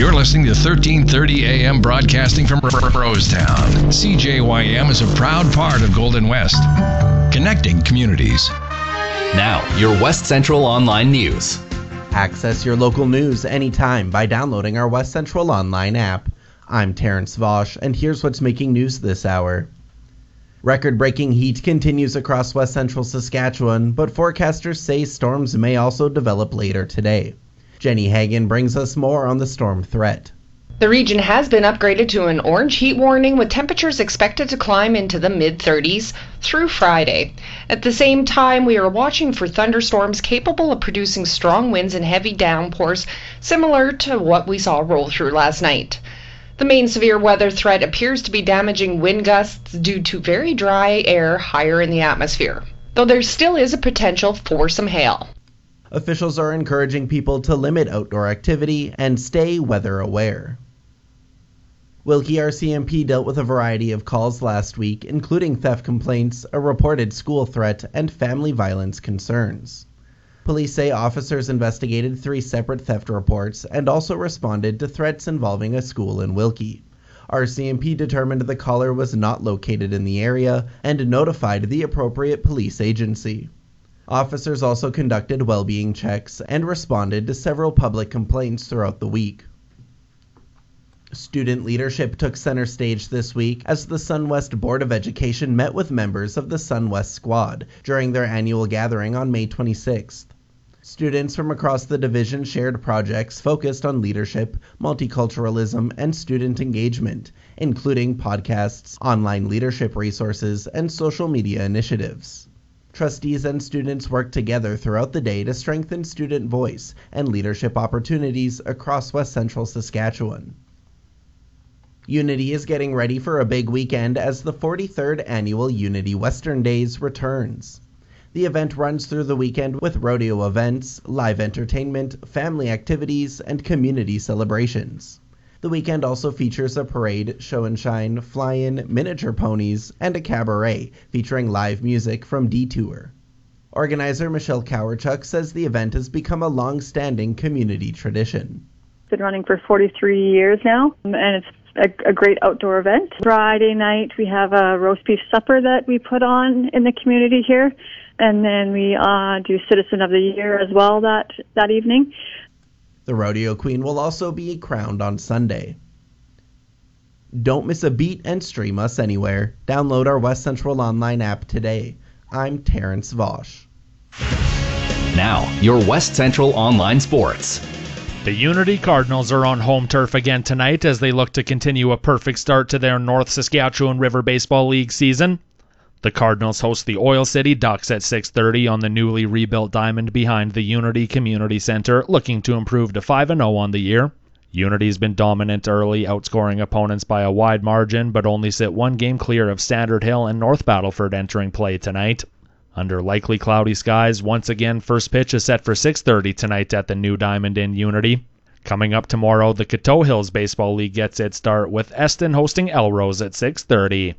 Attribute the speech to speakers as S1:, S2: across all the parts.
S1: You're listening to 1330 AM broadcasting from Rosetown. CJYM is a proud part of Golden West, connecting communities.
S2: Now, your West Central Online News.
S3: Access your local news anytime by downloading our West Central Online app. I'm Terrence Vosch, and here's what's making news this hour. Record-breaking heat continues across West Central Saskatchewan, but forecasters say storms may also develop later today. Jenny Hagan brings us more on the storm threat.
S4: The region has been upgraded to an orange heat warning, with temperatures expected to climb into the mid-30s through Friday. At the same time, we are watching for thunderstorms capable of producing strong winds and heavy downpours, similar to what we saw roll through last night. The main severe weather threat appears to be damaging wind gusts due to very dry air higher in the atmosphere, though there still is a potential for some hail.
S3: Officials are encouraging people to limit outdoor activity and stay weather aware. Wilkie RCMP dealt with a variety of calls last week, including theft complaints, a reported school threat, and family violence concerns. Police say officers investigated 3 separate theft reports and also responded to threats involving a school in Wilkie. RCMP determined the caller was not located in the area and notified the appropriate police agency. Officers also conducted well-being checks and responded to several public complaints throughout the week. Student leadership took center stage this week as the SunWest Board of Education met with members of the SunWest Squad during their annual gathering on May 26th. Students from across the division shared projects focused on leadership, multiculturalism, and student engagement, including podcasts, online leadership resources, and social media initiatives. Trustees and students worked together throughout the day to strengthen student voice and leadership opportunities across West Central Saskatchewan. Unity is getting ready for a big weekend as the 43rd annual Unity Western Days returns. The event runs through the weekend with rodeo events, live entertainment, family activities, and community celebrations. The weekend also features a parade, show and shine, fly-in, miniature ponies, and a cabaret featuring live music from Detour. Organizer Michelle Cowerchuk says the event has become a long-standing community tradition.
S5: It's been running for 43 years now, and it's a great outdoor event. Friday night we have a roast beef supper that we put on in the community here, and then we do Citizen of the Year as well that evening.
S3: The Rodeo Queen will also be crowned on Sunday. Don't miss a beat and stream us anywhere. Download our West Central Online app today. I'm Terrence Vosch.
S2: Now, your West Central Online Sports.
S6: The Unity Cardinals are on home turf again tonight as they look to continue a perfect start to their North Saskatchewan River Baseball League season. The Cardinals host the Oil City Ducks at 6:30 on the newly rebuilt diamond behind the Unity Community Center, looking to improve to 5-0 on the year. Unity's been dominant early, outscoring opponents by a wide margin, but only sit 1 game clear of Standard Hill and North Battleford entering play tonight. Under likely cloudy skies, once again first pitch is set for 6:30 tonight at the new diamond in Unity. Coming up tomorrow, the Coteau Hills Baseball League gets its start with Eston hosting Elrose at 6:30.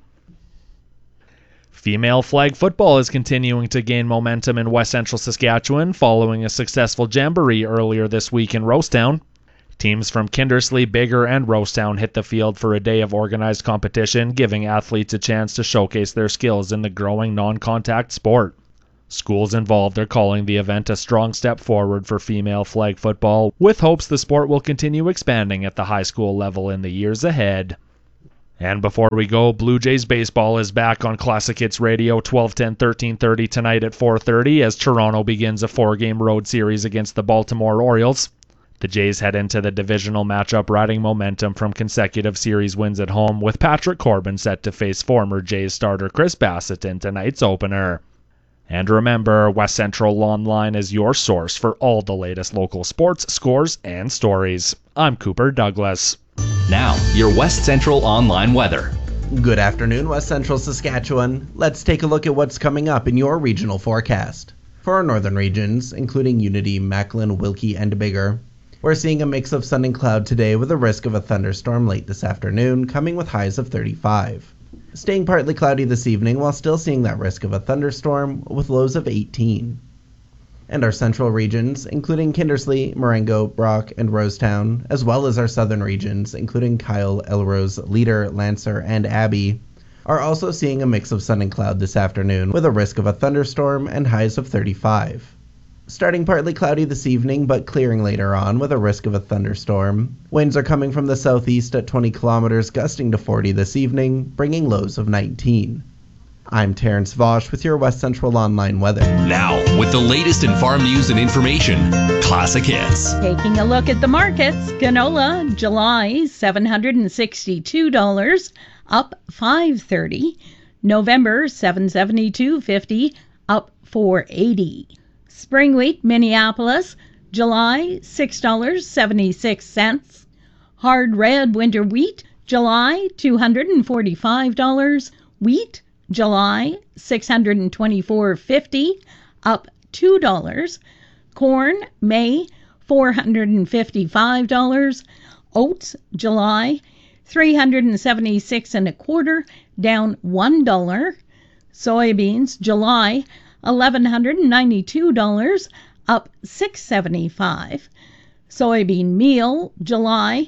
S6: Female flag football is continuing to gain momentum in West Central Saskatchewan following a successful jamboree earlier this week in Rosetown. Teams from Kindersley, Biggar, and Rosetown hit the field for a day of organized competition, giving athletes a chance to showcase their skills in the growing non-contact sport. Schools involved are calling the event a strong step forward for female flag football, with hopes the sport will continue expanding at the high school level in the years ahead. And before we go, Blue Jays baseball is back on Classic Hits Radio 1210 1330 tonight at 4:30 as Toronto begins a 4-game road series against the Baltimore Orioles. The Jays head into the divisional matchup riding momentum from consecutive series wins at home, with Patrick Corbin set to face former Jays starter Chris Bassett in tonight's opener. And remember, West Central Online is your source for all the latest local sports, scores, and stories. I'm Cooper Douglas.
S2: Now, your West Central Online weather.
S3: Good afternoon, West Central Saskatchewan. Let's take a look at what's coming up in your regional forecast. For our northern regions, including Unity, Macklin, Wilkie, and Biggar, we're seeing a mix of sun and cloud today with a risk of a thunderstorm late this afternoon, coming with highs of 35. Staying partly cloudy this evening while still seeing that risk of a thunderstorm with lows of 18. And our central regions, including Kindersley, Marengo, Brock, and Rosetown, as well as our southern regions, including Kyle, Elrose, Leader, Lancer, and Abbey, are also seeing a mix of sun and cloud this afternoon, with a risk of a thunderstorm and highs of 35. Starting partly cloudy this evening, but clearing later on with a risk of a thunderstorm. Winds are coming from the southeast at 20 kilometers, gusting to 40 this evening, bringing lows of 19. I'm Terrence Vosch with your West Central Online weather.
S2: Now, with the latest in farm news and information, Classic Hits.
S7: Taking a look at the markets, canola, July, $762, up $5.30. November, $772.50, up $4.80. Spring wheat, Minneapolis, July, $6.76. Hard red winter wheat, July, $245. Wheat, July, $624.50, up $2. Corn, May, $455. Oats, July, $376.25, down $1. Soybeans, July, $1,192, up $6.75. Soybean meal, July,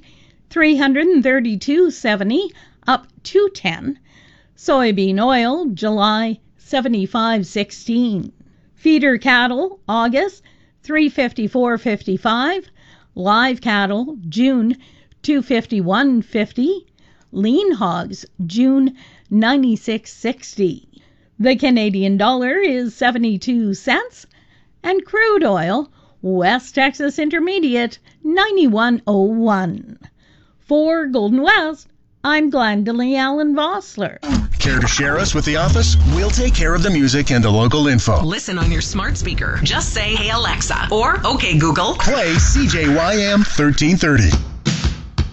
S7: $332.70, up $2.10. Soybean oil, July, $75.16. Feeder cattle, August, $354.55. Live cattle, June, $251.50. Lean hogs, June, $96.60. The Canadian dollar is 72 cents, and crude oil, West Texas Intermediate, 91.01. For Golden West, I'm Glendalee Allen Vossler.
S8: Care to share us with the office? We'll take care of the music and the local info.
S9: Listen on your smart speaker. Just say, "Hey Alexa," or "Okay Google."
S8: Play CJYM 1330.